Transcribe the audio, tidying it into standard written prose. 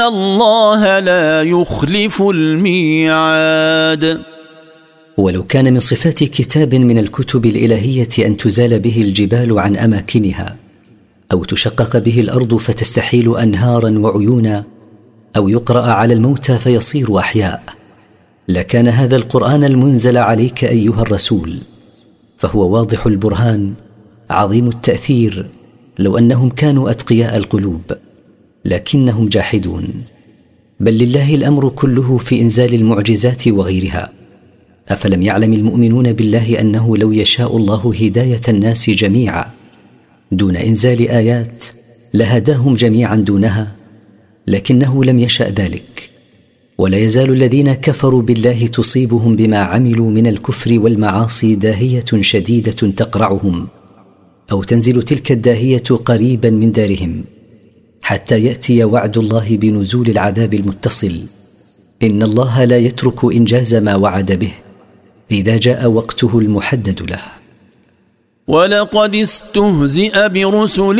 الله لا يخلف الميعاد. ولو كان من صفات كتاب من الكتب الإلهية أن تزال به الجبال عن أماكنها، أو تشقق به الأرض فتستحيل أنهارا وعيونا، أو يقرأ على الموتى فيصير أحياء، لكان هذا القرآن المنزل عليك أيها الرسول، فهو واضح البرهان عظيم التأثير، لو أنهم كانوا أتقياء القلوب، لكنهم جاحدون. بل لله الأمر كله في إنزال المعجزات وغيرها. أفلم يعلم المؤمنون بالله أنه لو يشاء الله هداية الناس جميعا دون إنزال آيات لهداهم جميعا دونها، لكنه لم يشأ ذلك. ولا يزال الذين كفروا بالله تصيبهم بما عملوا من الكفر والمعاصي داهية شديدة تقرعهم، أو تنزل تلك الداهية قريبا من دارهم، حتى يأتي وعد الله بنزول العذاب المتصل. إن الله لا يترك إنجاز ما وعد به إذا جاء وقته المحدد له. ولقد استهزئ برسل